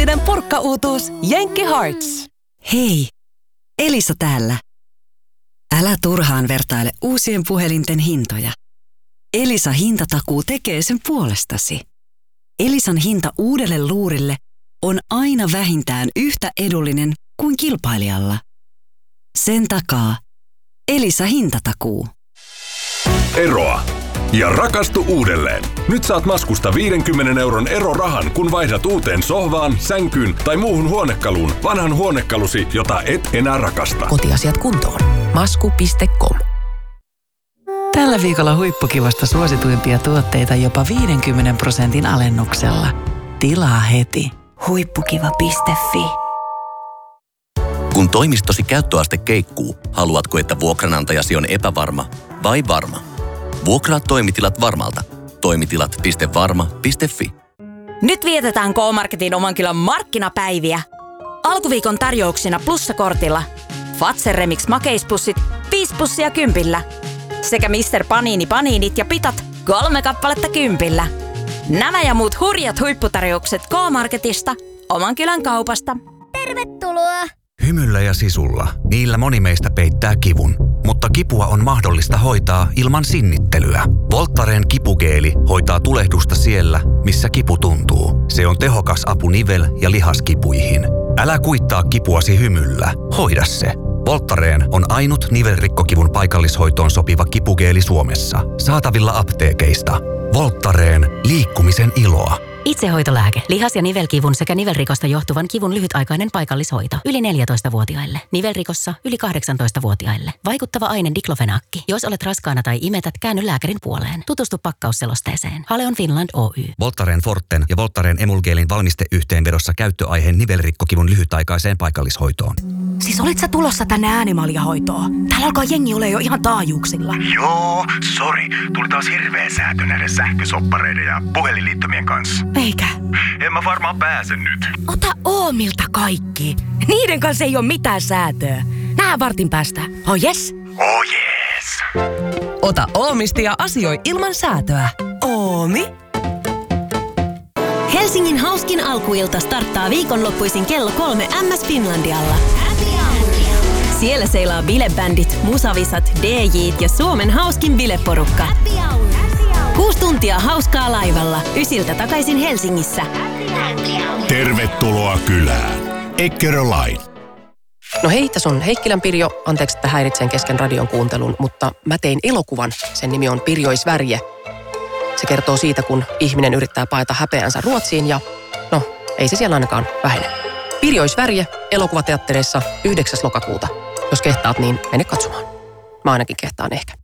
Täydellinen purkkauutuus Jenkki Hearts. Hei, Elisa täällä. Älä turhaan vertaile uusien puhelinten hintoja. Elisa hintatakuu tekee sen puolestasi. Elisan hinta uudelle luurille on aina vähintään yhtä edullinen kuin kilpailijalla. Sen takaa Elisa hintatakuu. Eroa ja rakastu uudelleen. Nyt saat Maskusta 50 € erorahan, kun vaihdat uuteen sohvaan, sänkyyn tai muuhun huonekaluun vanhan huonekalusi, jota et enää rakasta. Kotiasiat kuntoon. Masku.com. Tällä viikolla huippukivasta suosituimpia tuotteita jopa 50% alennuksella. Tilaa heti. Huippukiva.fi. Kun toimistosi käyttöaste keikkuu, haluatko, että vuokranantajasi on epävarma vai varma? Vuokraa toimitilat varmalta. Toimitilat.varma.fi. Nyt vietetään K-Marketin oman kylän markkinapäiviä. Alkuviikon tarjouksina plussakortilla. Fazer Remix makeispussit 5 pussia 10. Sekä Mr. Panini paniinit ja pitat 3 kappaletta 10. Nämä ja muut hurjat huipputarjoukset K-Marketista, oman kylän kaupasta. Tervetuloa! Hymyllä ja sisulla. Niillä moni meistä peittää kivun. Mutta kipua on mahdollista hoitaa ilman sinnittelyä. Voltaren kipugeeli hoitaa tulehdusta siellä, missä kipu tuntuu. Se on tehokas apu nivel- ja lihaskipuihin. Älä kuittaa kipuasi hymyllä. Hoida se. Voltaren on ainut nivelrikkokivun paikallishoitoon sopiva kipugeeli Suomessa. Saatavilla apteekeista. Voltaren, liikkumisen iloa. Itsehoitolääke. Lihas- ja nivelkivun sekä nivelrikosta johtuvan kivun lyhytaikainen paikallishoito. Yli 14-vuotiaille. Nivelrikossa yli 18-vuotiaille. Vaikuttava aine diklofenaakki. Jos olet raskaana tai imetät, käänny lääkärin puoleen. Tutustu pakkausselosteeseen. Haleon Finland Oy. Voltaren Forten ja Voltaren Emulgeelin valmisteyhteenvedossa käyttöaiheen nivelrikkokivun lyhytaikaiseen paikallishoitoon. Siis olit sä tulossa tänne äänimaljahoitoon? Täällä alkaa jengi ole jo ihan taajuuksilla. Joo, sori. Tuli taas hirveä säätö näiden sähkösoppareiden ja puhelinliittymien kanssa. Eikä? En mä varmaan pääse nyt. Ota Oomilta kaikki. Niiden kanssa ei ole mitään säätöä. Nähdään vartin päästä. Oh yes? Oh yes. Ota Oomista ja asioi ilman säätöä. Oomi. Helsingin hauskin alkuilta starttaa viikonloppuisin kello 3 MS Finlandialla. Siellä seilaa bilebändit, musavisat, DJt ja Suomen hauskin bileporukka. 6 tuntia hauskaa laivalla, ysiltä takaisin Helsingissä. Tervetuloa kylään. Eckerö-Line. No hei, tässä on Heikkilän Pirjo. Anteeksi, että häiritsen kesken radion kuuntelun, mutta mä tein elokuvan. Sen nimi on Pirjoisvärje. Se kertoo siitä, kun ihminen yrittää paeta häpeänsä Ruotsiin ja no, ei se siellä ainakaan vähene. Pirjoisvärje elokuvateattereissa 9. lokakuuta. Jos kehtaat, niin mene katsomaan. Mä ainakin kehtaan ehkä.